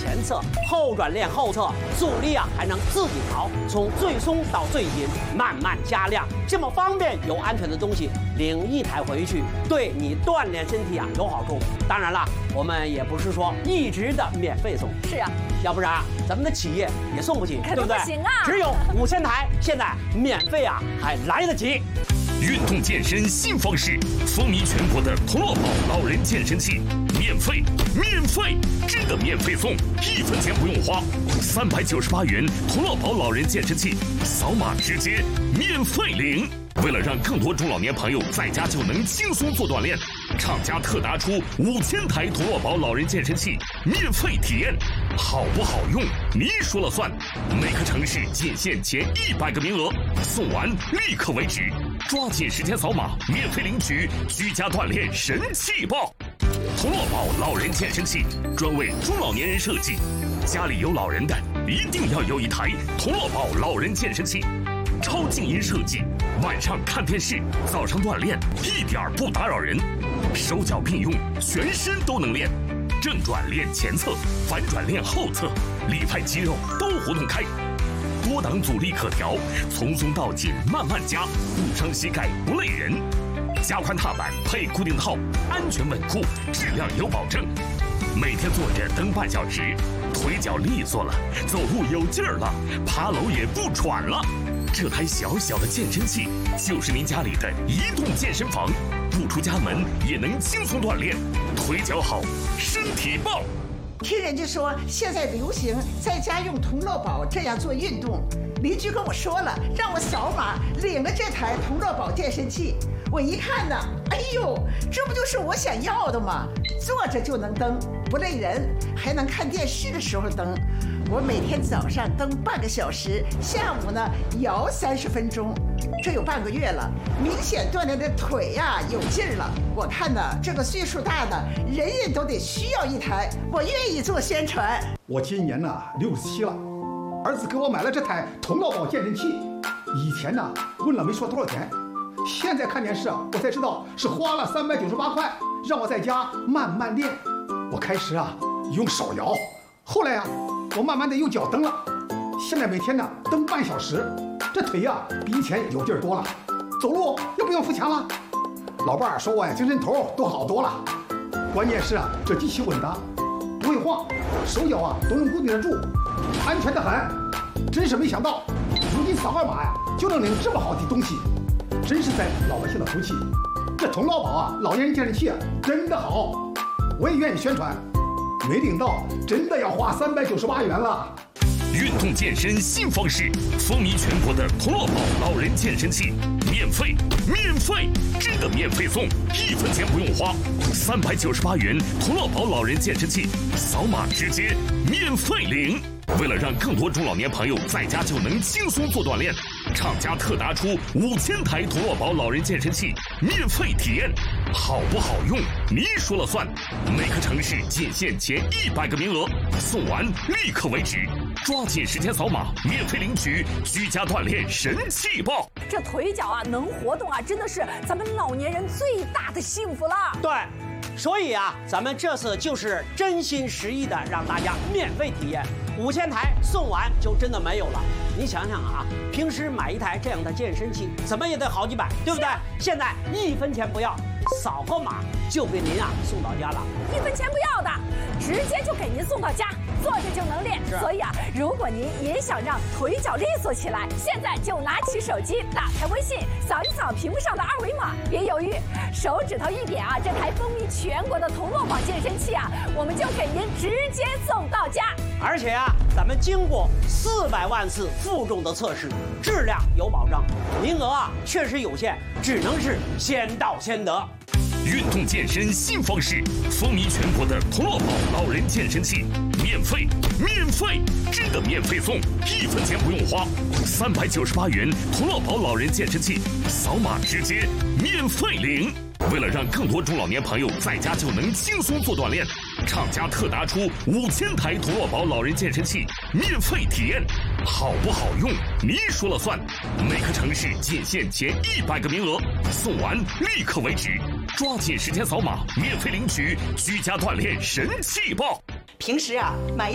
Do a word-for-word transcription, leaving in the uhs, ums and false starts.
前侧，后转练后侧，阻力啊还能自己调，从最松到最紧，慢慢加量，这么方便又安全的东西，领一台回去，对你锻炼身体啊有好处。当然了，我们也不是说一直的免费送， 是啊， 要不然咱们的企业也送不起，对不对？ 不行啊， 只有五千台，现在免费啊还来得及。 运动健身新方式，风靡全国的同乐宝老人健身器，免费，免费，真的免费送，一分钱不用花，三百九十八元同乐宝老人健身器，扫码直接免费领。为了让更多中老年朋友在家就能轻松做锻炼，厂家特拿出五千台同乐宝老人健身器免费体验，好不好用你说了算。每个城市仅限前一百个名额，送完立刻为止，抓紧时间扫码免费领取居家锻炼神器包。同乐宝老人健身器专为中老年人设计，家里有老人的一定要有一台同乐宝老人健身器，超静音设计，晚上看电视，早上锻炼一点不打扰人，手脚并用，全身都能练，正转练前侧，反转练后侧，里派肌肉都活动开，多档阻力可调，从松到紧慢慢加，不伤膝盖不累人，加宽踏板配固定套，安全稳固，质量有保证。每天坐着蹬半小时，腿脚利索了，走路有劲儿了，爬楼也不喘了。这台小小的健身器就是您家里的移动健身房，不出家门也能轻松锻炼，腿脚好，身体棒。 听人家说现在流行在家用同乐宝这样做运动，邻居跟我说了，让我扫码领了这台同乐宝健身器。我一看呢，哎呦，这不就是我想要的吗？坐着就能蹬，不累人，还能看电视的时候蹬。我每天早上蹬半个小时，下午呢摇三十分钟，这有半个月了，明显锻炼的腿呀、啊、有劲儿了。我看呢，这个岁数大的人人都得需要一台，我愿意做宣传。 我今年呢六十七了，儿子给我买了这台同乐宝健身器，以前呢问了没说多少钱，现在看电视啊，我才知道是花了三百九十八块，让我在家慢慢练。我开始啊用手摇，后来啊我慢慢的用脚蹬了，现在每天呢蹬半小时，这腿呀、啊、比以前有劲儿多了，走路又不用扶墙了。老伴儿说我呀精神头都好多了，关键是啊这机器稳当，不会晃，手脚啊都能固定得住，安全的很。真是没想到，如今扫二码呀就能领这么好的东西，真是在老百姓的福气。这同乐宝啊老年人健身器啊真的好，我也愿意宣传。没领到，真的要花三百九十八元了。 运动健身新方式，风靡全国的同乐宝老人健身器，免费，免费，真的免费送，一分钱不用花，三百九十八元同乐宝老人健身器，扫码直接免费领。为了让更多中老年朋友在家就能轻松做锻炼，厂家特拿出五千台同乐宝老人健身器免费体验，好不好用你说了算。每个城市仅限前一百个名额，送完立刻为止，抓紧时间扫码免费领取居家锻炼神器包。 这腿脚啊能活动啊，真的是咱们老年人最大的幸福了。 对，所以啊，咱们这次就是真心实意的让大家免费体验，五千台送完就真的没有了。你想想啊，平时买一台这样的健身器，怎么也得好几百，对不对？现在一分钱不要，扫个码就给您啊送到家了， 一分钱不要的，直接就给您送到家，坐着就能练。所以啊，如果您也想让腿脚利索起来，现在就拿起手机，打开微信，扫一扫屏幕上的二维码，别犹豫，手指头一点啊，这台风靡全国的同乐宝健身器啊，我们就给您直接送到家。 而且啊，咱们经过四百万次负重的测试，质量有保障，名额啊确实有限，只能是先到先得。 运动健身新方式，风靡全国的同乐宝老人健身器，免费，免费，真的免费送，一分钱不用花，三百九十八元同乐宝老人健身器，扫码直接免费领。为了让更多中老年朋友在家就能轻松做锻炼，厂家特拿出五千台同乐宝老人健身器免费体验，好不好用你说了算。每个城市仅限前一百个名额，送完立刻为止，抓紧时间扫码免费领取居家锻炼神器包。 平时啊买一